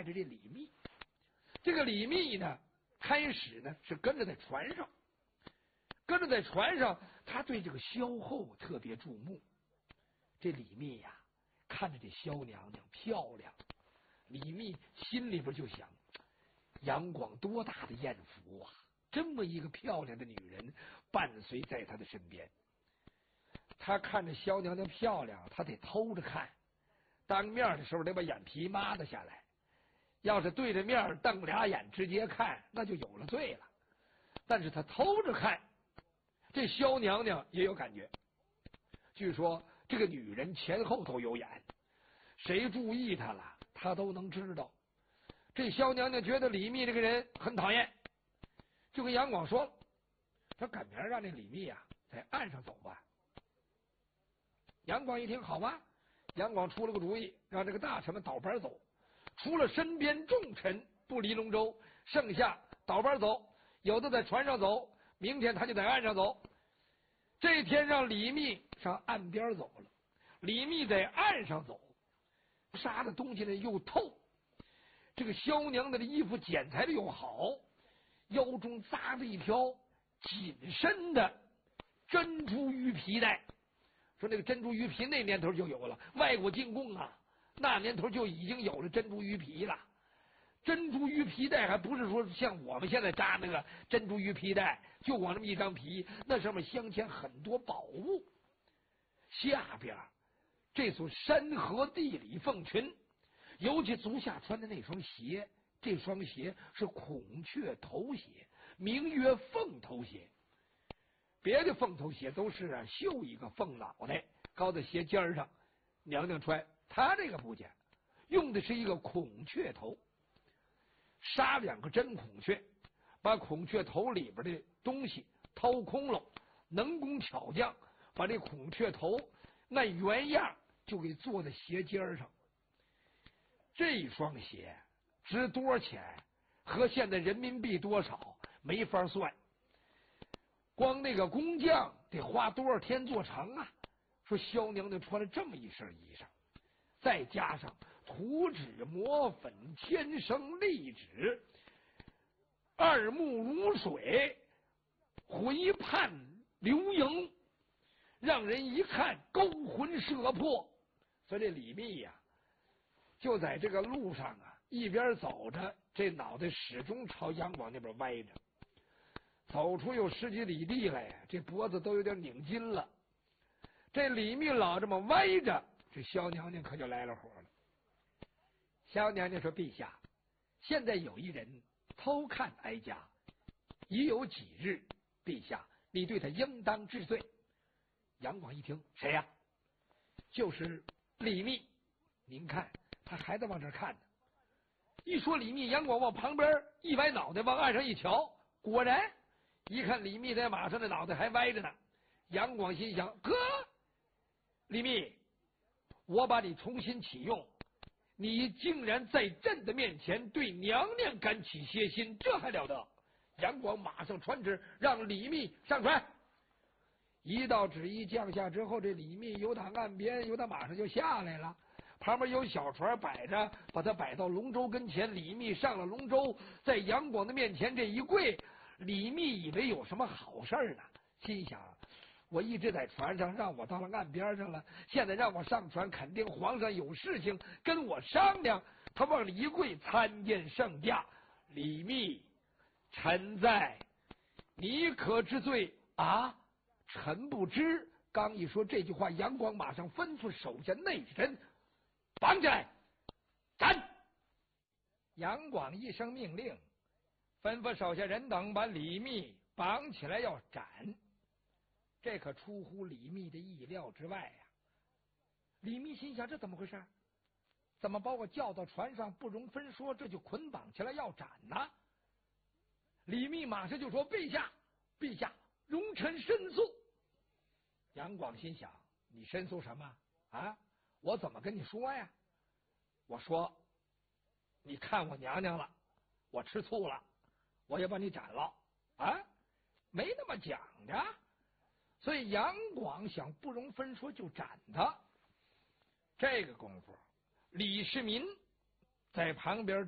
着这李密。这个李密呢，开始呢是跟着在船上，他对这个萧后特别注目。这李密呀，看着这萧娘娘漂亮，李密心里边就想，杨广多大的艳福啊！这么一个漂亮的女人伴随在他的身边，他看着萧娘娘漂亮，他得偷着看，当面的时候得把眼皮抹得下来，要是对着面瞪俩眼直接看，那就有了罪了。但是他偷着看，这萧娘娘也有感觉。据说这个女人前后都有眼，谁注意她了，她都能知道。这萧娘娘觉得李密这个人很讨厌，就跟杨广说了，他赶明儿让这李密啊在岸上走吧。杨广一听，好吧，杨广出了个主意，让这个大臣们倒班走，除了身边重臣不离龙舟，剩下倒班走，有的在船上走，明天他就在岸上走。这天让李密上岸边走了，李密在岸上走，杀的东西呢又透，这个萧娘的衣服剪裁的又好，腰中扎着一条紧身的珍珠鱼皮带。说那个珍珠鱼皮那年头就有了，外国进贡啊，那年头就已经有了珍珠鱼皮了。珍珠鱼皮带还不是说像我们现在扎那个珍珠鱼皮带，就光这么一张皮，那上面镶嵌很多宝物。下边这所山河地理凤裙，尤其足下穿的那双鞋，这双鞋是孔雀头鞋，名曰凤头鞋。别的凤头鞋都是绣一个凤脑袋高在鞋尖上，娘娘穿，她这个不讲，用的是一个孔雀头，杀两个真孔雀，把孔雀头里边的东西掏空了，能工巧匠把这孔雀头按原样就给做在鞋尖上。这双鞋值多少钱？和现在人民币多少没法算，光那个工匠得花多少天做成啊？说萧娘娘穿了这么一身衣裳，再加上涂脂抹粉、天生丽质、二目如水、回盼流萤，让人一看勾魂摄魄。所以这李密呀，就在这个路上啊，一边走着，这脑袋始终朝杨广那边歪着。走出有10几里地来呀，这脖子都有点拧筋了。这李密老这么歪着，这萧娘娘可就来了火了。萧娘娘说：“陛下，现在有一人偷看哀家，已有几日，陛下你对他应当治罪。”杨广一听，谁呀？就是李密。您看，他还在往这看呢。一说李密，杨广往旁边一歪脑袋，往岸上一瞧，果然一看李密在马上的脑袋还歪着呢。杨广心想：呵，李密，我把你重新启用，你竟然在朕的面前对娘娘敢起邪心，这还了得！杨广马上传旨，让李密上船。一道旨意降下之后，这李密由打岸边，由他马上就下来了。旁边有小船摆着，把他摆到龙舟跟前。李密上了龙舟，在杨广的面前这一跪，李密以为有什么好事呢，心想：我一直在船上，让我到了岸边上了，现在让我上船，肯定皇上有事情跟我商量。他往里一跪，参见圣驾。李密，臣在，你可知罪啊？臣不知。刚一说这句话，杨广马上吩咐手下内臣绑起来，斩！杨广一声命令，吩咐手下人等把李密绑起来要斩。这可出乎李密的意料之外呀！李密心想：这怎么回事？怎么把我叫到船上不容分说，这就捆绑起来要斩呢？李密马上就说：陛下，陛下，容臣申诉。杨广心想：你申诉什么啊？我怎么跟你说呀？我说你看我娘娘了，我吃醋了，我也把你斩了啊，没那么讲的。所以杨广想不容分说就斩他。这个功夫，李世民在旁边